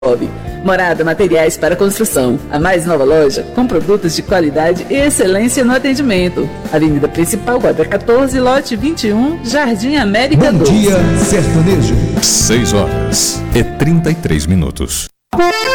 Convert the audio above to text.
Morada Materiais para Construção, a mais nova loja com produtos de qualidade e excelência no atendimento. Avenida Principal, quadra 14, lote 21, Jardim América 12. Bom dia, sertanejo. 6 horas e 33 minutos.